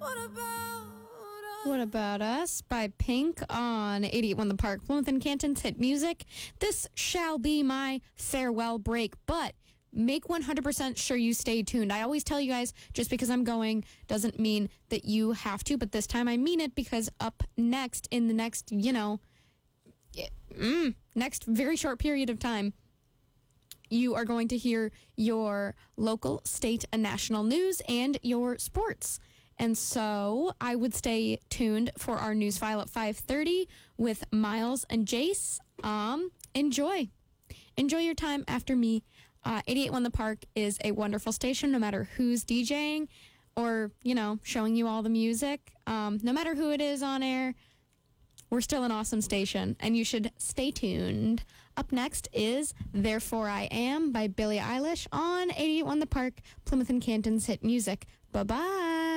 What About Us by Pink on 88.1 The Park, Plymouth and Canton's hit music. This shall be my farewell break, but make 100% sure you stay tuned. I always tell you guys, just because I'm going doesn't mean that you have to, but this time I mean it, because up next, in the next, next very short period of time, you are going to hear your local, state, and national news and your sports. And so I would stay tuned for our news file at 5:30 with Miles and Jace. Enjoy your time after me. 88.1 The Park is a wonderful station, no matter who's DJing or, showing you all the music. No matter who it is on air, we're still an awesome station, and you should stay tuned. Up next is Therefore I Am by Billie Eilish on 88.1 The Park, Plymouth and Canton's hit music. Bye-bye.